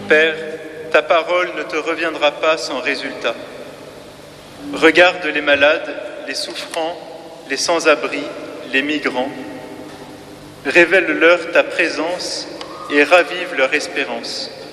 Père, ta parole ne te reviendra pas sans résultat. Regarde les malades, les souffrants, les sans-abri, les migrants. Révèle-leur ta présence et ravive leur espérance.